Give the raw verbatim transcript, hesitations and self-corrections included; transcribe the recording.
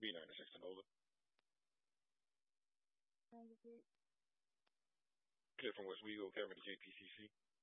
B ninety-six to Nola. ninety-six. Clear from West Wego, Kevin to J P C C.